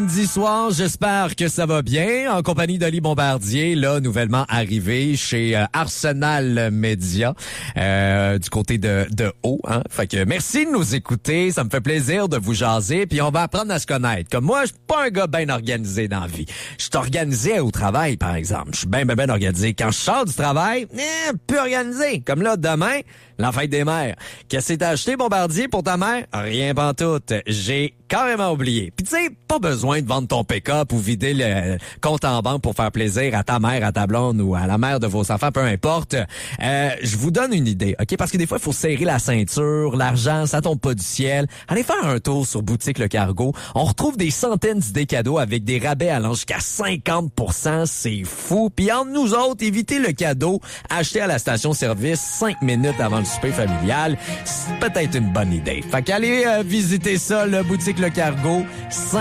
Samedi soir, j'espère que ça va bien. En compagnie d'Oli Bombardier, là, nouvellement arrivé chez Arsenal Média, du côté de Haut. Hein? Fait que merci de nous écouter. Ça me fait plaisir de vous jaser. Puis on va apprendre à se connaître. Comme moi, je suis pas un gars bien organisé dans la vie. Je suis organisé au travail, par exemple. Je suis bien organisé. Quand je sors du travail, peu organisé. Comme là, demain, la fête des mères. Qu'est-ce que t'as acheté, Bombardier, pour ta mère? Rien pantoute. J'ai carrément oublié. Puis tu sais, pas besoin de vendre ton pick-up ou vider le compte en banque pour faire plaisir à ta mère, à ta blonde ou à la mère de vos enfants, peu importe. Je vous donne une idée, OK? Parce que des fois, il faut serrer la ceinture, l'argent, ça tombe pas du ciel. Allez faire un tour sur Boutique Le Cargo. On retrouve des centaines d'idées cadeaux avec des rabais allant jusqu'à 50%. C'est fou. Puis entre nous autres, évitez le cadeau acheté à la station-service 5 minutes avant le souper familial. C'est peut-être une bonne idée. Fait qu'allez visiter ça, le Boutique Le Cargo.